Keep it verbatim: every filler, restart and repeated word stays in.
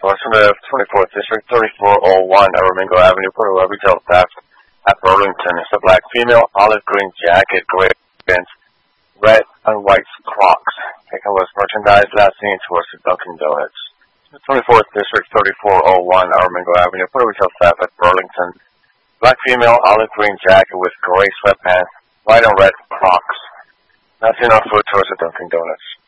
Source from the twenty-fourth District, thirty-four oh one Aramingo Avenue, Puerto Rico, retail theft at Burlington. It's a black female, olive green jacket, gray pants, red and white Crocs. Taking was merchandise last seen towards the Dunkin' Donuts. twenty-fourth District, thirty-four oh one Aramingo Avenue, Puerto Rico, retail theft at Burlington. Black female, olive green jacket with gray sweatpants, white and red Crocs. Not seen on foot towards the Dunkin' Donuts.